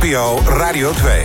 NPO Radio 2.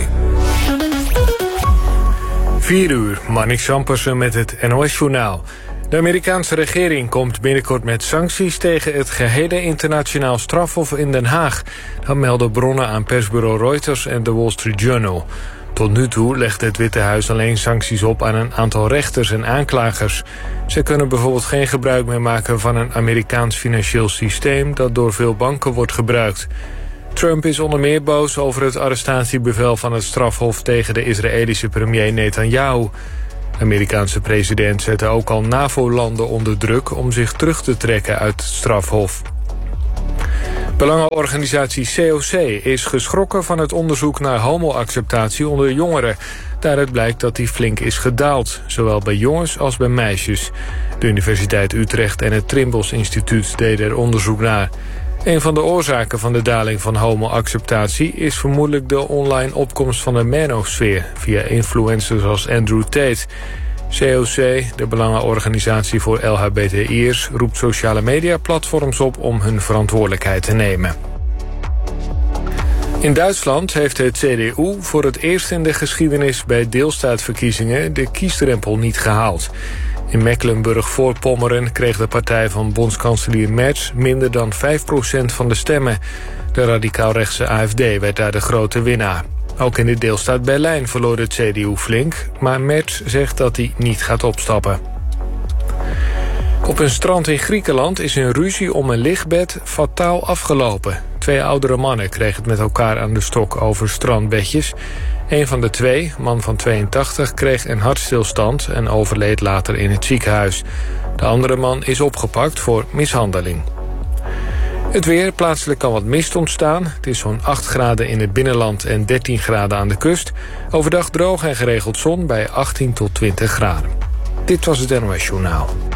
4 uur, Marnix Ampersen met het NOS-journaal. De Amerikaanse regering komt binnenkort met sancties tegen het gehele internationaal strafhof in Den Haag. Dat melden bronnen aan persbureau Reuters en The Wall Street Journal. Tot nu toe legt het Witte Huis alleen sancties op aan een aantal rechters en aanklagers. Ze kunnen bijvoorbeeld geen gebruik meer maken van een Amerikaans financieel systeem dat door veel banken wordt gebruikt. Trump is onder meer boos over het arrestatiebevel van het strafhof tegen de Israëlische premier Netanyahu. De Amerikaanse president zette ook al NAVO-landen onder druk om zich terug te trekken uit het strafhof. Belangenorganisatie COC is geschrokken van het onderzoek naar homoacceptatie onder jongeren. Daaruit blijkt dat die flink is gedaald, zowel bij jongens als bij meisjes. De Universiteit Utrecht en het Trimbos Instituut deden er onderzoek naar. Een van de oorzaken van de daling van homoacceptatie is vermoedelijk de online opkomst van de manosfeer via influencers als Andrew Tate. COC, de Belangenorganisatie voor LHBTI'ers, roept sociale mediaplatforms op om hun verantwoordelijkheid te nemen. In Duitsland heeft de CDU voor het eerst in de geschiedenis bij deelstaatverkiezingen de kiesdrempel niet gehaald. In Mecklenburg-Voorpommeren kreeg de partij van bondskanselier Merz minder dan 5% van de stemmen. De radicaal-rechtse AfD werd daar de grote winnaar. Ook in de deelstaat Berlijn verloor de CDU flink, maar Merz zegt dat hij niet gaat opstappen. Op een strand in Griekenland is een ruzie om een lichtbed fataal afgelopen. 2 oudere mannen kregen het met elkaar aan de stok over strandbedjes. Een van de 2, man van 82, kreeg een hartstilstand en overleed later in het ziekenhuis. De andere man is opgepakt voor mishandeling. Het weer, plaatselijk kan wat mist ontstaan. Het is zo'n 8 graden in het binnenland en 13 graden aan de kust. Overdag droog en geregeld zon bij 18 tot 20 graden. Dit was het NOS Journaal.